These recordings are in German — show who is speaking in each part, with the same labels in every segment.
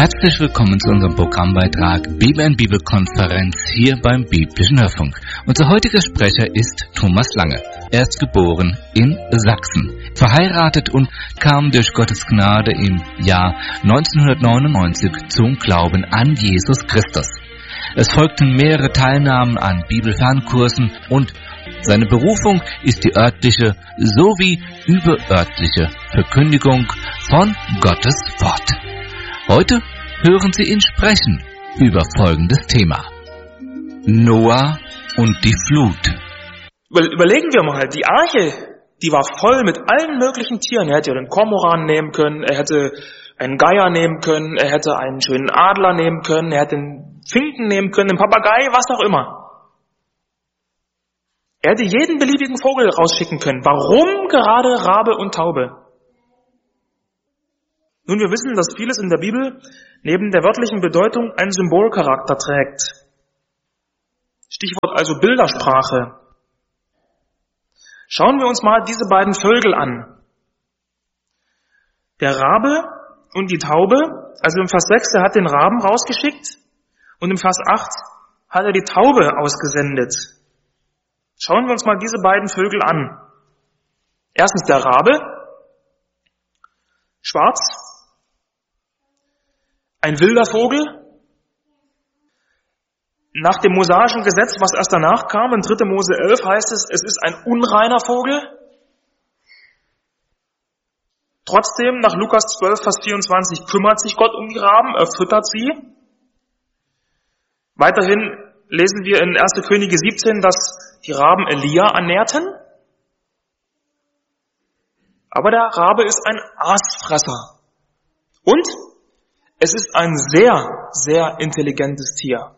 Speaker 1: Herzlich willkommen zu unserem Programmbeitrag Bibel und Bibelkonferenz hier beim Biblischen Hörfunk. Unser heutiger Sprecher ist Thomas Lange. Er ist geboren in Sachsen, verheiratet und kam durch Gottes Gnade im Jahr 1999 zum Glauben an Jesus Christus. Es folgten mehrere Teilnahmen an Bibelfernkursen und seine Berufung ist die örtliche sowie überörtliche Verkündigung von Gottes Wort. Heute hören Sie ihn sprechen über folgendes Thema: Noah und die Flut.
Speaker 2: Überlegen wir mal, die Arche, die war voll mit allen möglichen Tieren. Er hätte ja den Kormoran nehmen können, er hätte einen Geier nehmen können, er hätte einen schönen Adler nehmen können, er hätte einen Finken nehmen können, einen Papagei, was auch immer. Er hätte jeden beliebigen Vogel rausschicken können. Warum gerade Rabe und Taube? Nun, wir wissen, dass vieles in der Bibel neben der wörtlichen Bedeutung einen Symbolcharakter trägt. Stichwort also Bildersprache. Schauen wir uns mal diese beiden Vögel an. Der Rabe und die Taube, also im Vers 6, er hat den Raben rausgeschickt und im Vers 8 hat er die Taube ausgesendet. Schauen wir uns mal diese beiden Vögel an. Erstens der Rabe, schwarz, ein wilder Vogel. Nach dem mosaischen Gesetz, was erst danach kam, in 3. Mose 11 heißt es, es ist ein unreiner Vogel. Trotzdem, nach Lukas 12, Vers 24, kümmert sich Gott um die Raben, er füttert sie. Weiterhin lesen wir in 1. Könige 17, dass die Raben Elia ernährten. Aber der Rabe ist ein Aasfresser. Und es ist ein sehr, sehr intelligentes Tier.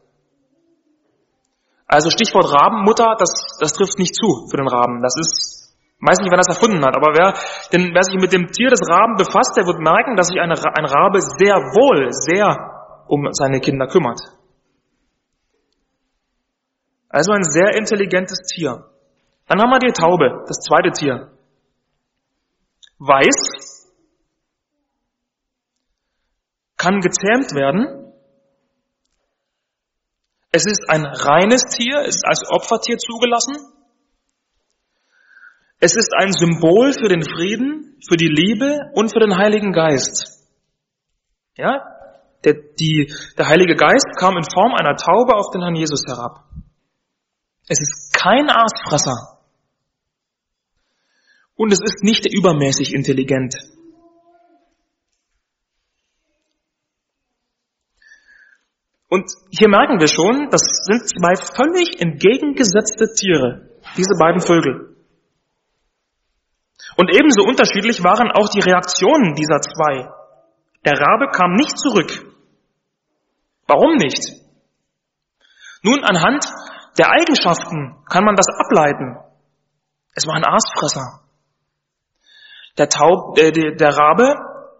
Speaker 2: Also Stichwort Rabenmutter, das trifft nicht zu für den Raben. Das ist, weiß nicht, wer das erfunden hat, aber wer sich mit dem Tier des Raben befasst, der wird merken, dass sich ein Rabe sehr um seine Kinder kümmert. Also ein sehr intelligentes Tier. Dann haben wir die Taube, das zweite Tier. Weiß, kann gezähmt werden. Es ist ein reines Tier, es ist als Opfertier zugelassen. Es ist ein Symbol für den Frieden, für die Liebe und für den Heiligen Geist. Ja, der Heilige Geist kam in Form einer Taube auf den Herrn Jesus herab. Es ist kein Aasfresser. Und es ist nicht übermäßig intelligent. Und hier merken wir schon, das sind zwei völlig entgegengesetzte Tiere, diese beiden Vögel. Und ebenso unterschiedlich waren auch die Reaktionen dieser zwei. Der Rabe kam nicht zurück. Warum nicht? Nun, anhand der Eigenschaften kann man das ableiten. Es war ein Aasfresser. Der Rabe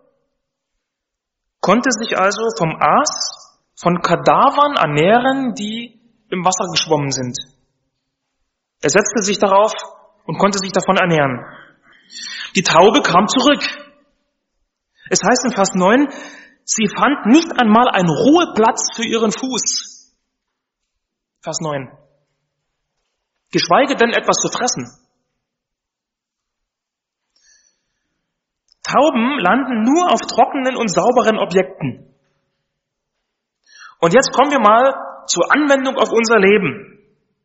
Speaker 2: konnte sich also vom Aas, von Kadavern ernähren, die im Wasser geschwommen sind. Er setzte sich darauf und konnte sich davon ernähren. Die Taube kam zurück. Es heißt in Vers 9, sie fand nicht einmal einen Ruheplatz für ihren Fuß. Vers 9. Geschweige denn etwas zu fressen. Tauben landen nur auf trockenen und sauberen Objekten. Und jetzt kommen wir mal zur Anwendung auf unser Leben.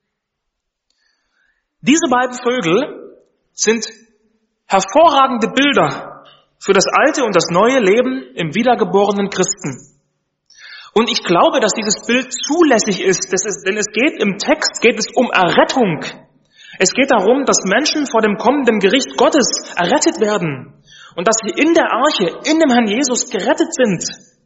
Speaker 2: Diese beiden Vögel sind hervorragende Bilder für das alte und das neue Leben im wiedergeborenen Christen. Und ich glaube, dass dieses Bild zulässig ist, denn es geht im Text um Errettung. Es geht darum, dass Menschen vor dem kommenden Gericht Gottes errettet werden und dass wir in der Arche, in dem Herrn Jesus gerettet sind.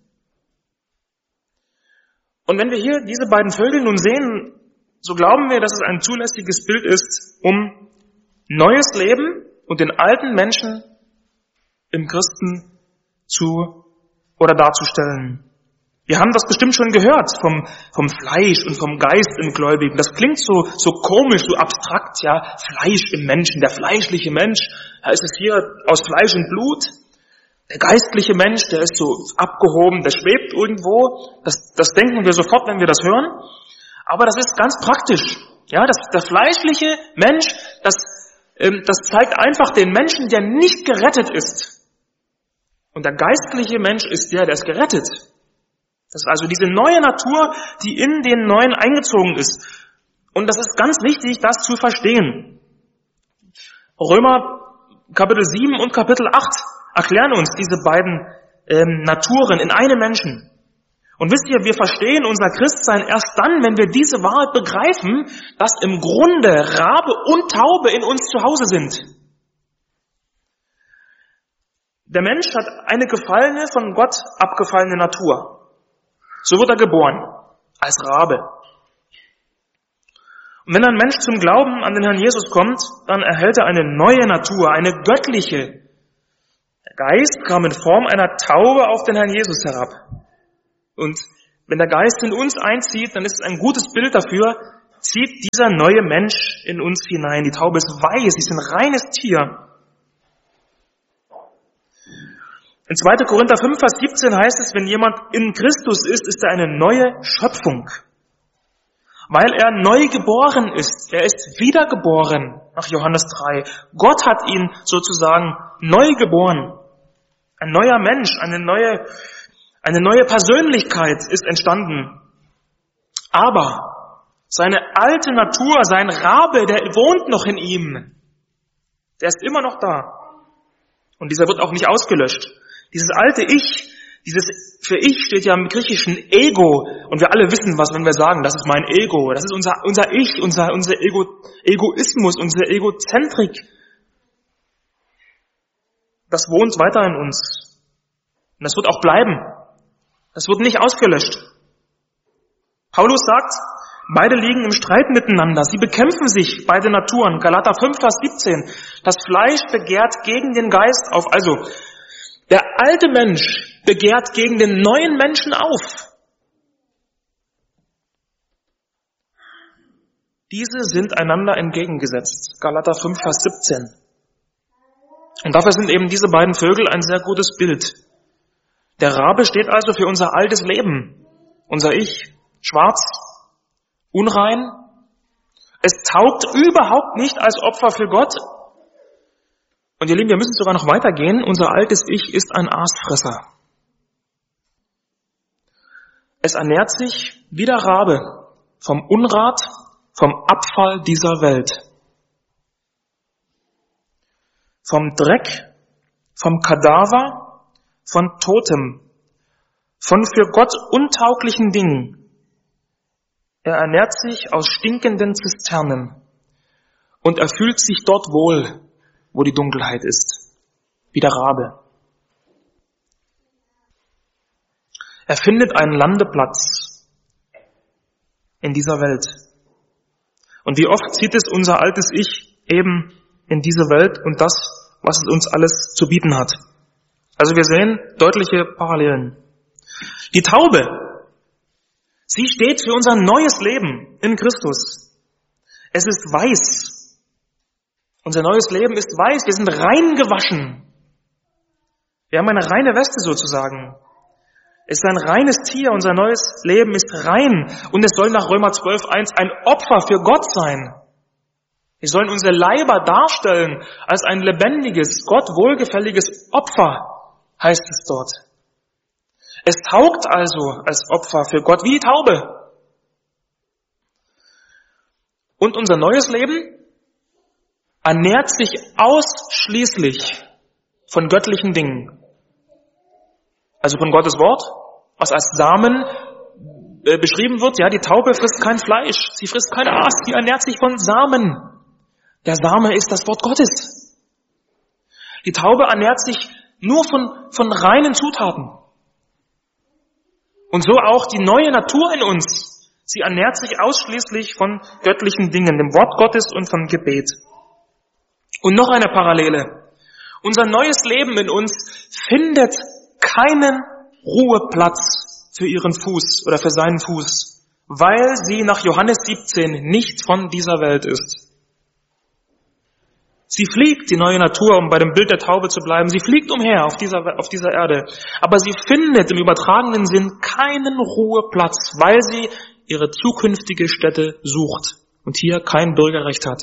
Speaker 2: Und wenn wir hier diese beiden Vögel nun sehen, so glauben wir, dass es ein zulässiges Bild ist, um neues Leben und den alten Menschen im Christen darzustellen. Wir haben das bestimmt schon gehört vom Fleisch und vom Geist im Gläubigen. Das klingt so komisch, so abstrakt, ja. Fleisch im Menschen, der fleischliche Mensch. Da ist es hier aus Fleisch und Blut. Der geistliche Mensch, der ist so abgehoben, der schwebt irgendwo. Das denken wir sofort, wenn wir das hören. Aber das ist ganz praktisch. Ja, der fleischliche Mensch, das zeigt einfach den Menschen, der nicht gerettet ist. Und der geistliche Mensch ist der ist gerettet. Das ist also diese neue Natur, die in den Neuen eingezogen ist. Und das ist ganz wichtig, das zu verstehen. Römer Kapitel 7 und Kapitel 8 erklären uns diese beiden Naturen in einem Menschen. Und wisst ihr, wir verstehen unser Christsein erst dann, wenn wir diese Wahrheit begreifen, dass im Grunde Rabe und Taube in uns zu Hause sind. Der Mensch hat eine gefallene, von Gott abgefallene Natur. So wird er geboren, als Rabe. Und wenn ein Mensch zum Glauben an den Herrn Jesus kommt, dann erhält er eine neue Natur, eine göttliche. Der Geist kam in Form einer Taube auf den Herrn Jesus herab. Und wenn der Geist in uns einzieht, dann ist es ein gutes Bild dafür, zieht dieser neue Mensch in uns hinein. Die Taube ist weiß, sie ist ein reines Tier. In 2. Korinther 5, Vers 17 heißt es, wenn jemand in Christus ist, ist er eine neue Schöpfung. Weil er neu geboren ist. Er ist wiedergeboren, nach Johannes 3. Gott hat ihn sozusagen neu geboren. Ein neuer Mensch, eine neue Persönlichkeit ist entstanden. Aber seine alte Natur, sein Rabe, der wohnt noch in ihm. Der ist immer noch da. Und dieser wird auch nicht ausgelöscht. Dieses alte Ich, für Ich steht ja im griechischen Ego. Und wir alle wissen was, wenn wir sagen, das ist mein Ego. Das ist unser Ich, unser Egoismus, unsere Egozentrik. Das wohnt weiter in uns. Und das wird auch bleiben. Das wird nicht ausgelöscht. Paulus sagt, beide liegen im Streit miteinander. Sie bekämpfen sich, beide Naturen. Galater 5, Vers 17. Das Fleisch begehrt gegen den Geist auf. Also, der alte Mensch begehrt gegen den neuen Menschen auf. Diese sind einander entgegengesetzt. Galater 5, Vers 17. Und dafür sind eben diese beiden Vögel ein sehr gutes Bild. Der Rabe steht also für unser altes Leben, unser Ich, schwarz, unrein. Es taugt überhaupt nicht als Opfer für Gott. Und ihr Lieben, wir müssen sogar noch weitergehen. Unser altes Ich ist ein Aasfresser. Es ernährt sich wie der Rabe vom Unrat, vom Abfall dieser Welt. Vom Dreck, vom Kadaver, von Totem, von für Gott untauglichen Dingen. Er ernährt sich aus stinkenden Zisternen und er fühlt sich dort wohl, wo die Dunkelheit ist, wie der Rabe. Er findet einen Landeplatz in dieser Welt. Und wie oft zieht es unser altes Ich eben in diese Welt und das, was es uns alles zu bieten hat. Also wir sehen deutliche Parallelen. Die Taube, sie steht für unser neues Leben in Christus. Es ist weiß. Unser neues Leben ist weiß. Wir sind rein gewaschen. Wir haben eine reine Weste sozusagen. Es ist ein reines Tier. Unser neues Leben ist rein. Und es soll nach Römer 12,1 ein Opfer für Gott sein. Wir sollen unsere Leiber darstellen als ein lebendiges, Gott wohlgefälliges Opfer, heißt es dort. Es taugt also als Opfer für Gott wie die Taube. Und unser neues Leben ernährt sich ausschließlich von göttlichen Dingen. Also von Gottes Wort, was als Samen beschrieben wird. Ja, die Taube frisst kein Fleisch, sie frisst kein Aas, sie ernährt sich von Samen. Der Same ist das Wort Gottes. Die Taube ernährt sich nur von reinen Zutaten. Und so auch die neue Natur in uns. Sie ernährt sich ausschließlich von göttlichen Dingen, dem Wort Gottes und vom Gebet. Und noch eine Parallele. Unser neues Leben in uns findet keinen Ruheplatz für ihren Fuß oder für seinen Fuß, weil sie nach Johannes 17 nicht von dieser Welt ist. Sie fliegt, die neue Natur, um bei dem Bild der Taube zu bleiben. Sie fliegt umher auf dieser Erde. Aber sie findet im übertragenen Sinn keinen Ruheplatz, weil sie ihre zukünftige Stätte sucht und hier kein Bürgerrecht hat.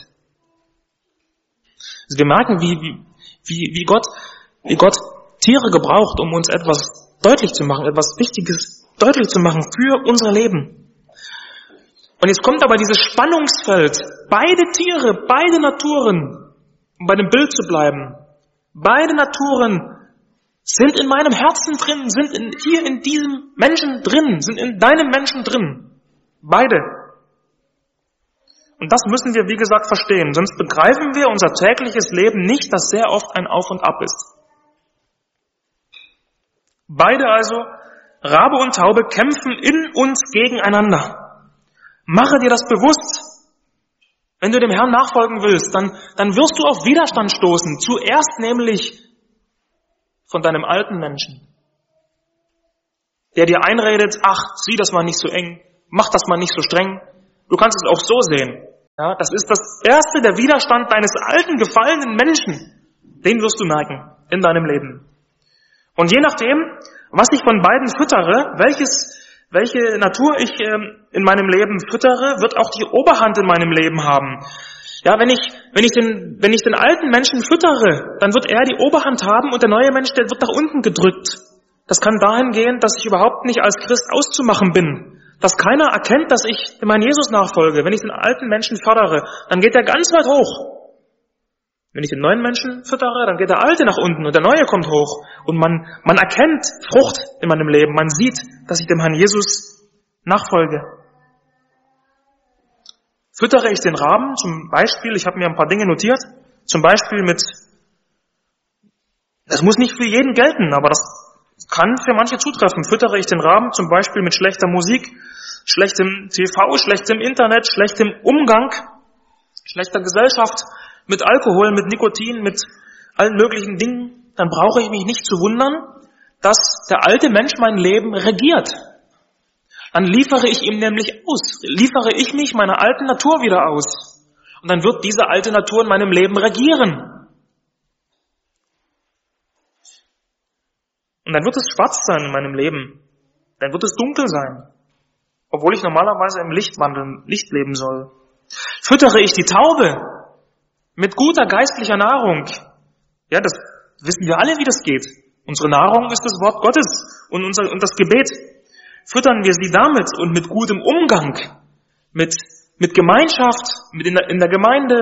Speaker 2: Also wir merken, wie Gott Tiere gebraucht, um uns etwas deutlich zu machen, etwas Wichtiges deutlich zu machen für unser Leben. Und jetzt kommt aber dieses Spannungsfeld. Beide Tiere, beide Naturen, um bei dem Bild zu bleiben, beide Naturen sind in meinem Herzen drin, sind hier in diesem Menschen drin, sind in deinem Menschen drin. Beide. Und das müssen wir, wie gesagt, verstehen. Sonst begreifen wir unser tägliches Leben nicht, das sehr oft ein Auf und Ab ist. Beide also, Rabe und Taube, kämpfen in uns gegeneinander. Mache dir das bewusst. Wenn du dem Herrn nachfolgen willst, dann wirst du auf Widerstand stoßen. Zuerst nämlich von deinem alten Menschen, der dir einredet, ach, sieh das mal nicht so eng, mach das mal nicht so streng. Du kannst es auch so sehen. Ja, das ist das erste, der Widerstand deines alten, gefallenen Menschen. Den wirst du merken in deinem Leben. Und je nachdem, was ich von beiden füttere, welche Natur ich in meinem Leben füttere, wird auch die Oberhand in meinem Leben haben. Ja, wenn ich den alten Menschen füttere, dann wird er die Oberhand haben und der neue Mensch, der wird nach unten gedrückt. Das kann dahin gehen, dass ich überhaupt nicht als Christ auszumachen bin. Dass keiner erkennt, dass ich dem Herrn Jesus nachfolge. Wenn ich den alten Menschen fördere, dann geht er ganz weit hoch. Wenn ich den neuen Menschen füttere, dann geht der Alte nach unten und der Neue kommt hoch. Und man erkennt Frucht in meinem Leben. Man sieht, dass ich dem Herrn Jesus nachfolge. Füttere ich den Raben zum Beispiel, ich habe mir ein paar Dinge notiert, zum Beispiel das muss nicht für jeden gelten, aber das kann für manche zutreffen. Füttere ich den Raben zum Beispiel mit schlechter Musik, schlechtem TV, schlechtem Internet, schlechtem Umgang, schlechter Gesellschaft, mit Alkohol, mit Nikotin, mit allen möglichen Dingen, dann brauche ich mich nicht zu wundern, dass der alte Mensch mein Leben regiert. Dann liefere ich ihm nämlich aus, liefere ich mich meiner alten Natur wieder aus. Und dann wird diese alte Natur in meinem Leben regieren. Und dann wird es schwarz sein in meinem Leben. Dann wird es dunkel sein. Obwohl ich normalerweise im Licht leben soll. Füttere ich die Taube mit guter geistlicher Nahrung. Ja, das wissen wir alle, wie das geht. Unsere Nahrung ist das Wort Gottes und das Gebet. Füttern wir sie damit und mit gutem Umgang, mit Gemeinschaft, in der Gemeinde,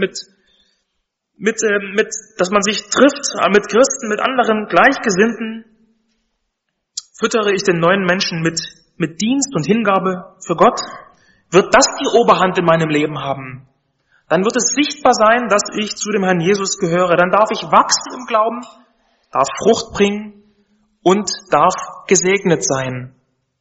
Speaker 2: dass man sich trifft, mit Christen, mit anderen Gleichgesinnten. Füttere ich den neuen Menschen mit Dienst und Hingabe für Gott, wird das die Oberhand in meinem Leben haben. Dann wird es sichtbar sein, dass ich zu dem Herrn Jesus gehöre. Dann darf ich wachsen im Glauben, darf Frucht bringen und darf gesegnet sein.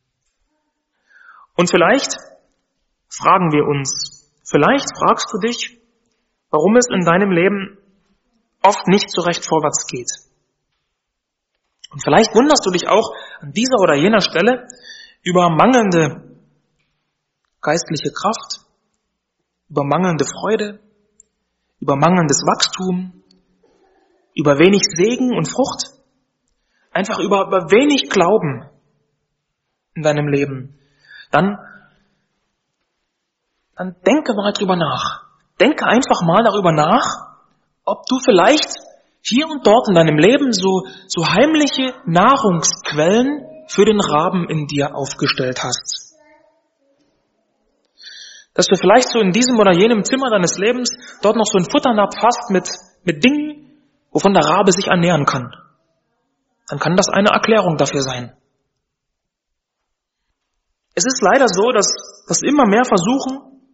Speaker 2: Und vielleicht fragen wir uns, vielleicht fragst du dich, warum es in deinem Leben oft nicht so recht vorwärts geht. Und vielleicht wunderst du dich auch an dieser oder jener Stelle über mangelnde geistliche Kraft, über mangelnde Freude, über mangelndes Wachstum, über wenig Segen und Frucht, einfach über wenig Glauben in deinem Leben. Dann denke mal drüber nach. Denke einfach mal darüber nach, ob du vielleicht hier und dort in deinem Leben so heimliche Nahrungsquellen für den Raben in dir aufgestellt hast. Dass du vielleicht so in diesem oder jenem Zimmer deines Lebens dort noch so einen Futternapf hast mit Dingen, wovon der Rabe sich ernähren kann. Dann kann das eine Erklärung dafür sein. Es ist leider so, dass immer mehr versuchen,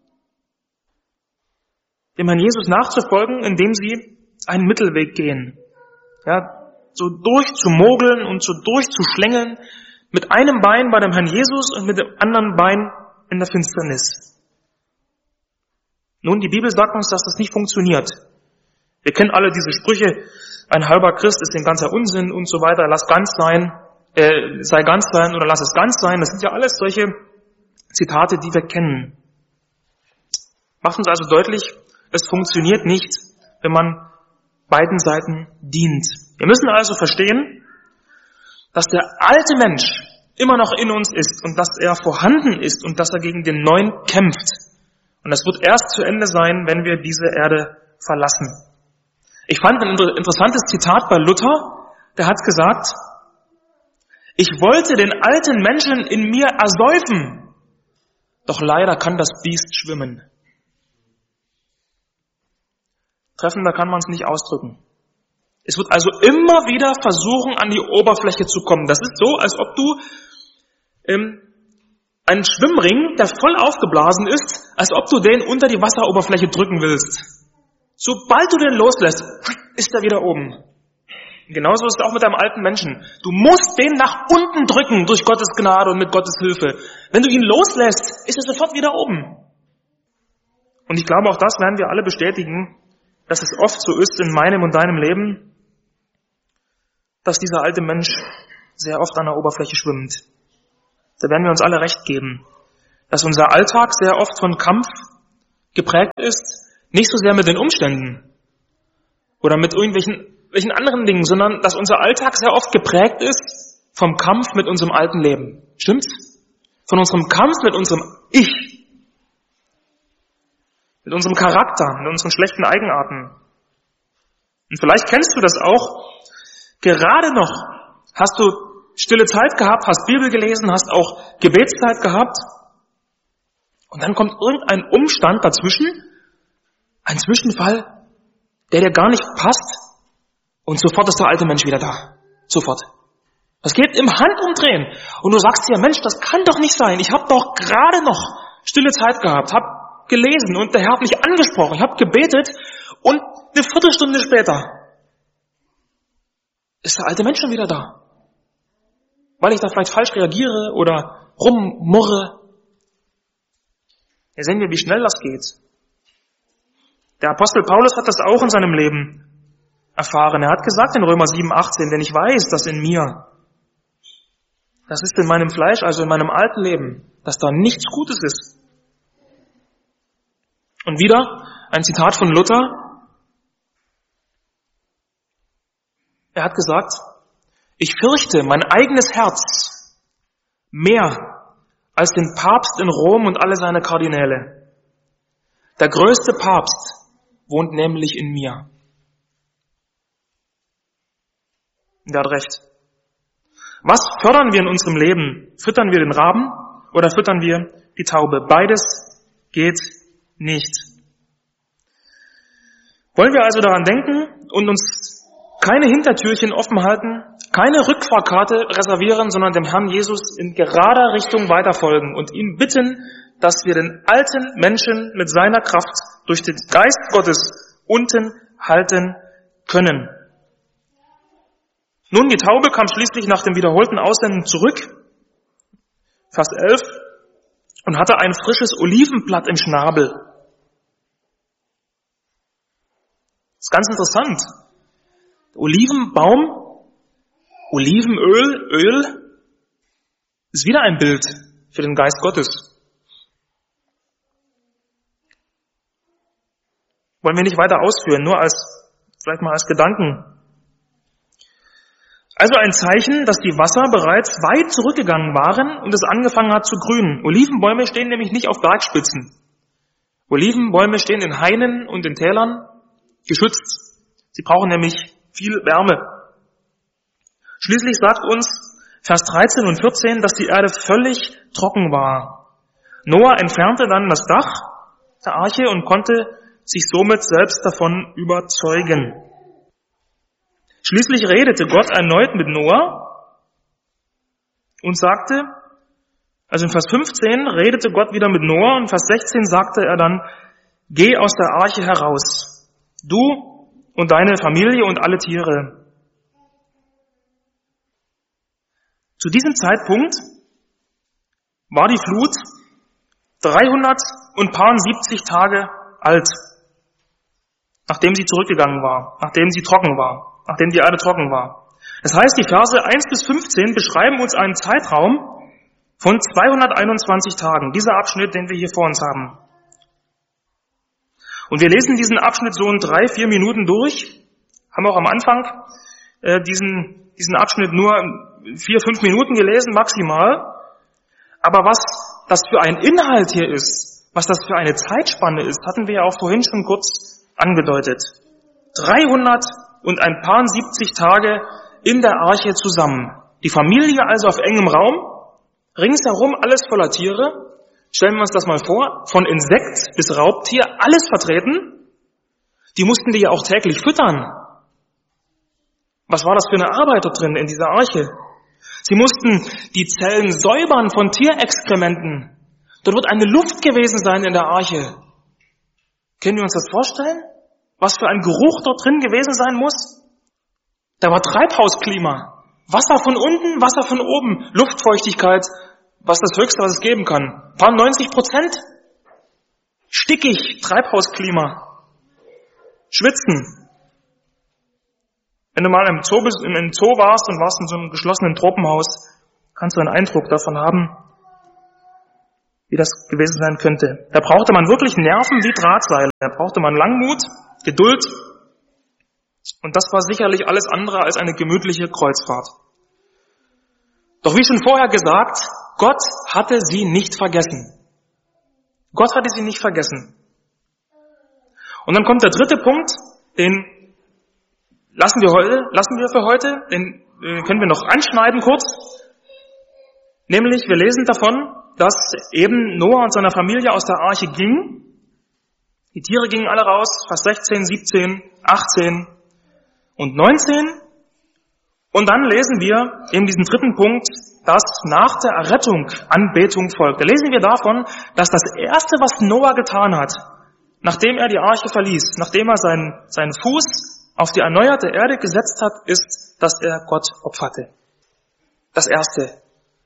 Speaker 2: dem Herrn Jesus nachzufolgen, indem sie einen Mittelweg gehen. Ja, so durchzumogeln und so durchzuschlängeln, mit einem Bein bei dem Herrn Jesus und mit dem anderen Bein in der Finsternis. Nun, die Bibel sagt uns, dass das nicht funktioniert. Wir kennen alle diese Sprüche, ein halber Christ ist ein ganzer Unsinn und so weiter, sei ganz sein oder lass es ganz sein. Das sind ja alles solche Zitate, die wir kennen. Macht uns also deutlich, es funktioniert nicht, wenn man beiden Seiten dient. Wir müssen also verstehen, dass der alte Mensch immer noch in uns ist und dass er vorhanden ist und dass er gegen den neuen kämpft. Und das wird erst zu Ende sein, wenn wir diese Erde verlassen. Ich fand ein interessantes Zitat bei Luther, der hat gesagt, ich wollte den alten Menschen in mir ersäufen, doch leider kann das Biest schwimmen. Treffender kann man es nicht ausdrücken. Es wird also immer wieder versuchen, an die Oberfläche zu kommen. Das ist so, als ob du einen Schwimmring, der voll aufgeblasen ist, als ob du den unter die Wasseroberfläche drücken willst. Sobald du den loslässt, ist er wieder oben. Und genauso ist es auch mit deinem alten Menschen. Du musst den nach unten drücken durch Gottes Gnade und mit Gottes Hilfe. Wenn du ihn loslässt, ist er sofort wieder oben. Und ich glaube, auch das werden wir alle bestätigen, dass es oft so ist in meinem und deinem Leben, dass dieser alte Mensch sehr oft an der Oberfläche schwimmt. Da werden wir uns alle recht geben, dass unser Alltag sehr oft von Kampf geprägt ist, nicht so sehr mit den Umständen oder mit irgendwelchen anderen Dingen, sondern dass unser Alltag sehr oft geprägt ist vom Kampf mit unserem alten Leben. Stimmt's? Von unserem Kampf mit unserem Ich, mit unserem Charakter, mit unseren schlechten Eigenarten. Und vielleicht kennst du das auch. Gerade noch hast du stille Zeit gehabt, hast Bibel gelesen, hast auch Gebetszeit gehabt. Und dann kommt irgendein Umstand dazwischen, ein Zwischenfall, der dir gar nicht passt. Und sofort ist der alte Mensch wieder da. Sofort. Das geht im Handumdrehen. Und du sagst dir, Mensch, das kann doch nicht sein. Ich habe doch gerade noch stille Zeit gehabt, habe gelesen und der Herr hat mich angesprochen. Ich habe gebetet und eine Viertelstunde später ist der alte Mensch schon wieder da. Weil ich da vielleicht falsch reagiere oder rummurre. Hier sehen wir, wie schnell das geht. Der Apostel Paulus hat das auch in seinem Leben erfahren. Er hat gesagt in Römer 7,18, denn ich weiß, dass in mir, das ist in meinem Fleisch, also in meinem alten Leben, dass da nichts Gutes ist. Und wieder ein Zitat von Luther. Er hat gesagt, ich fürchte mein eigenes Herz mehr als den Papst in Rom und alle seine Kardinäle. Der größte Papst wohnt nämlich in mir. Und er hat recht. Was fördern wir in unserem Leben? Füttern wir den Raben oder füttern wir die Taube? Beides geht nicht. Wollen wir also daran denken und uns keine Hintertürchen offen halten, keine Rückfahrkarte reservieren, sondern dem Herrn Jesus in gerader Richtung weiterfolgen und ihn bitten, dass wir den alten Menschen mit seiner Kraft durch den Geist Gottes unten halten können. Nun, die Taube kam schließlich nach dem wiederholten Aussenden zurück, Vers 11, und hatte ein frisches Olivenblatt im Schnabel. Das ist ganz interessant. Olivenbaum, Olivenöl, Öl, ist wieder ein Bild für den Geist Gottes. Wollen wir nicht weiter ausführen, nur vielleicht mal als Gedanken. Also ein Zeichen, dass die Wasser bereits weit zurückgegangen waren und es angefangen hat zu grünen. Olivenbäume stehen nämlich nicht auf Bergspitzen. Olivenbäume stehen in Hainen und in Tälern, geschützt. Sie brauchen nämlich viel Wärme. Schließlich sagt uns Vers 13 und 14, dass die Erde völlig trocken war. Noah entfernte dann das Dach der Arche und konnte sich somit selbst davon überzeugen. Schließlich redete Gott erneut mit Noah und sagte, also in Vers 15 redete Gott wieder mit Noah und Vers 16 sagte er dann, geh aus der Arche heraus, du und deine Familie und alle Tiere. Zu diesem Zeitpunkt war die Flut 370 Tage alt, nachdem sie zurückgegangen war, nachdem sie trocken war. Nachdem die Erde trocken war. Das heißt, die Verse 1 bis 15 beschreiben uns einen Zeitraum von 221 Tagen. Dieser Abschnitt, den wir hier vor uns haben. Und wir lesen diesen Abschnitt so in 3-4 Minuten durch, haben auch am Anfang diesen Abschnitt nur 4-5 Minuten gelesen, maximal. Aber was das für ein Inhalt hier ist, was das für eine Zeitspanne ist, hatten wir ja auch vorhin schon kurz angedeutet. 370 Tage in der Arche zusammen. Die Familie also auf engem Raum, ringsherum alles voller Tiere. Stellen wir uns das mal vor, von Insekt bis Raubtier, alles vertreten. Die mussten die ja auch täglich füttern. Was war das für eine Arbeit dort drin in dieser Arche? Sie mussten die Zellen säubern von Tierexkrementen. Dort wird eine Luft gewesen sein in der Arche. Können wir uns das vorstellen? Was für ein Geruch dort drin gewesen sein muss? Da war Treibhausklima. Wasser von unten, Wasser von oben, Luftfeuchtigkeit, was das Höchste, was es geben kann. Paar 90%? Stickig, Treibhausklima. Schwitzen. Wenn du mal im Zoo warst und warst in so einem geschlossenen Tropenhaus, kannst du einen Eindruck davon haben, wie das gewesen sein könnte. Da brauchte man wirklich Nerven wie Drahtseile. Da brauchte man Langmut, Geduld. Und das war sicherlich alles andere als eine gemütliche Kreuzfahrt. Doch wie schon vorher gesagt, Gott hatte sie nicht vergessen. Gott hatte sie nicht vergessen. Und dann kommt der dritte Punkt, den lassen wir für heute, den können wir noch anschneiden kurz. Nämlich, wir lesen davon, dass eben Noah und seine Familie aus der Arche gingen. Die Tiere gingen alle raus, Vers 16, 17, 18 und 19. Und dann lesen wir eben diesen dritten Punkt, dass nach der Errettung Anbetung folgt. Da lesen wir davon, dass das Erste, was Noah getan hat, nachdem er die Arche verließ, nachdem er seinen Fuß auf die erneuerte Erde gesetzt hat, ist, dass er Gott opferte. Das Erste.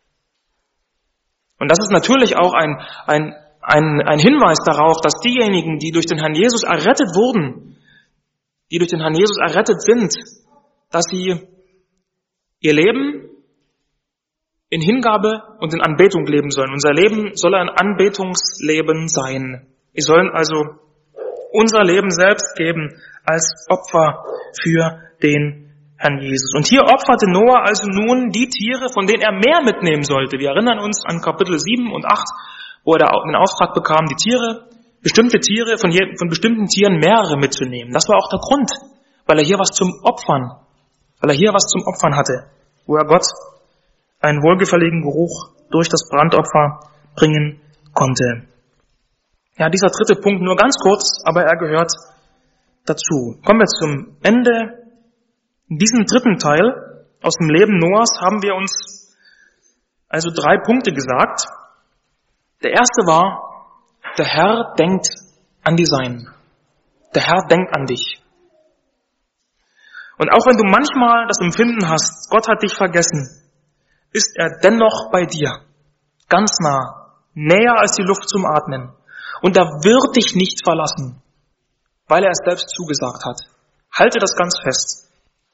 Speaker 2: Und das ist natürlich auch ein Hinweis darauf, dass diejenigen, die durch den Herrn Jesus errettet wurden, die durch den Herrn Jesus errettet sind, dass sie ihr Leben in Hingabe und in Anbetung leben sollen. Unser Leben soll ein Anbetungsleben sein. Wir sollen also unser Leben selbst geben als Opfer für den Herrn Jesus. Und hier opferte Noah also nun die Tiere, von denen er mehr mitnehmen sollte. Wir erinnern uns an Kapitel 7 und 8, wo er den Auftrag bekam, die Tiere, bestimmte Tiere, von bestimmten Tieren mehrere mitzunehmen. Das war auch der Grund, weil er hier was zum Opfern hatte, wo er Gott einen wohlgefälligen Geruch durch das Brandopfer bringen konnte. Ja, dieser dritte Punkt nur ganz kurz, aber er gehört dazu. Kommen wir zum Ende. In diesem dritten Teil aus dem Leben Noahs haben wir uns also 3 Punkte gesagt. Der erste war, der Herr denkt an die Seinen. Der Herr denkt an dich. Und auch wenn du manchmal das Empfinden hast, Gott hat dich vergessen, ist er dennoch bei dir. Ganz nah. Näher als die Luft zum Atmen. Und er wird dich nicht verlassen, weil er es selbst zugesagt hat. Halte das ganz fest.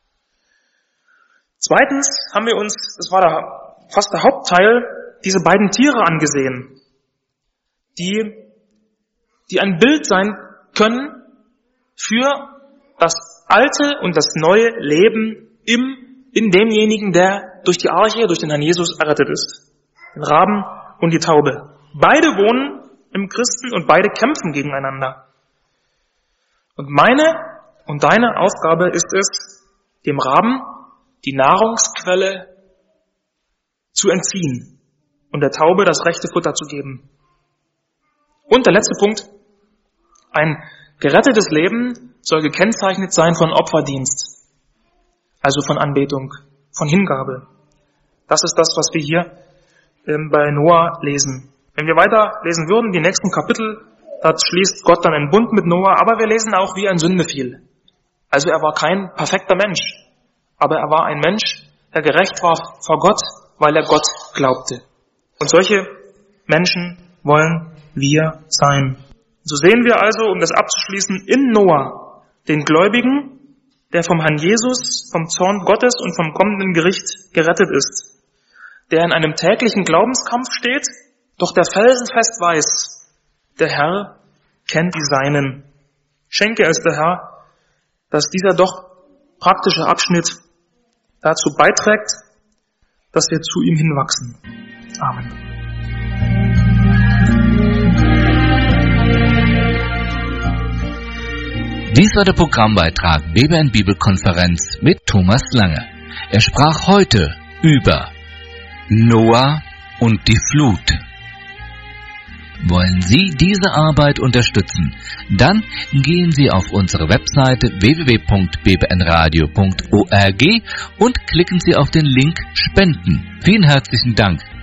Speaker 2: Zweitens haben wir uns, das war fast der Hauptteil, diese beiden Tiere angesehen, die ein Bild sein können für das alte und das neue Leben in demjenigen, der durch die Arche, durch den Herrn Jesus errettet ist. Den Raben und die Taube. Beide wohnen im Christen und beide kämpfen gegeneinander. Und meine und deine Aufgabe ist es, dem Raben die Nahrungsquelle zu entziehen und der Taube das rechte Futter zu geben. Und der letzte Punkt, ein gerettetes Leben soll gekennzeichnet sein von Opferdienst, also von Anbetung, von Hingabe. Das ist das, was wir hier bei Noah lesen. Wenn wir weiter lesen würden, die nächsten Kapitel, da schließt Gott dann einen Bund mit Noah, aber wir lesen auch, wie er in Sünde fiel. Also er war kein perfekter Mensch, aber er war ein Mensch, der gerecht war vor Gott, weil er Gott glaubte. Und solche Menschen wollen wir sein. So sehen wir also, um das abzuschließen, in Noah den Gläubigen, der vom Herrn Jesus, vom Zorn Gottes und vom kommenden Gericht gerettet ist, der in einem täglichen Glaubenskampf steht, doch der felsenfest weiß, der Herr kennt die Seinen Schenke es der Herr, dass dieser doch praktische Abschnitt dazu beiträgt, dass wir zu ihm hinwachsen. Amen.
Speaker 1: Dies war der Programmbeitrag BBN Bibelkonferenz mit Thomas Lange. Er sprach heute über Noah und die Flut. Wollen Sie diese Arbeit unterstützen? Dann gehen Sie auf unsere Webseite www.bbnradio.org und klicken Sie auf den Link Spenden. Vielen herzlichen Dank.